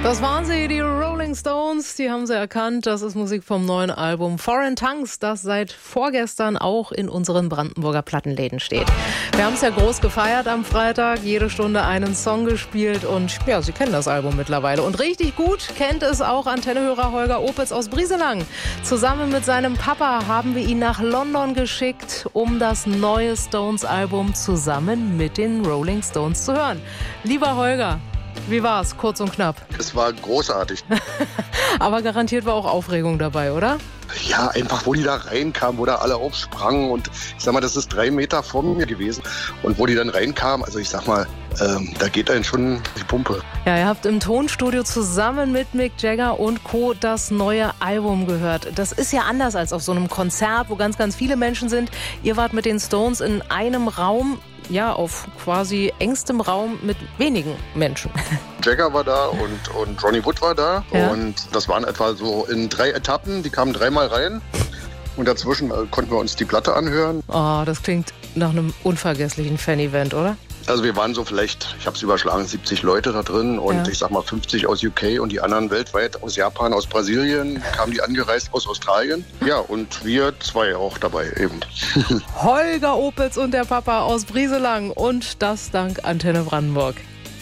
Das waren sie, die Rolling Stones. Die haben sie erkannt. Das ist Musik vom neuen Album Foreign Tongues, das seit vorgestern auch in unseren Brandenburger Plattenläden steht. Wir haben es ja groß gefeiert am Freitag. Jede Stunde einen Song gespielt. Und ja, Sie kennen das Album mittlerweile. Und richtig gut kennt es auch Antennehörer Holger Opitz aus Brieselang. Zusammen mit seinem Papa haben wir ihn nach London geschickt, um das neue Stones-Album zusammen mit den Rolling Stones zu hören. Lieber Holger, wie war's? Kurz und knapp. Es war großartig. Aber garantiert war auch Aufregung dabei, oder? Ja, einfach, wo die da reinkamen, wo da alle aufsprangen. Und ich sag mal, das ist 3 Meter vor mir gewesen. Und wo die dann reinkamen, also ich sag mal, da geht einem schon die Pumpe. Ja, ihr habt im Tonstudio zusammen mit Mick Jagger und Co. das neue Album gehört. Das ist ja anders als auf so einem Konzert, wo ganz, ganz viele Menschen sind. Ihr wart mit den Stones in einem Raum, ja, auf quasi engstem Raum mit wenigen Menschen. Jagger war da und Ronnie Wood war da. Ja. Und das waren etwa so in 3 Etappen. Die kamen 3-mal rein. Und dazwischen konnten wir uns die Platte anhören. Oh, das klingt nach einem unvergesslichen Fan-Event, oder? Also wir waren so vielleicht, ich habe es überschlagen, 70 Leute da drin und ich sag mal 50 aus UK und die anderen weltweit, aus Japan, aus Brasilien, kamen die angereist aus Australien. Ja, und wir 2 auch dabei eben. Holger Opitz und der Papa aus Brieselang und das dank Antenne Brandenburg.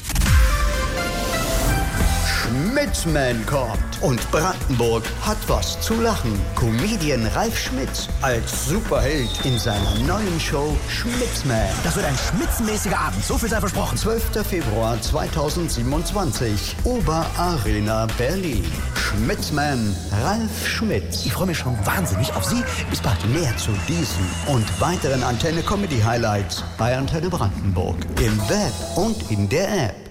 Schmitzman kommt und Brandenburg hat was zu lachen. Comedian Ralf Schmitz als Superheld in seiner neuen Show Schmitzman. Das wird ein schmitzenmäßiger Abend, so viel sei versprochen. 12. Februar 2027, Oberarena Berlin. Schmitzman Ralf Schmitz. Ich freue mich schon wahnsinnig auf Sie. Bis bald. Mehr zu diesen und weiteren Antenne Comedy Highlights bei Antenne Brandenburg im Web und in der App.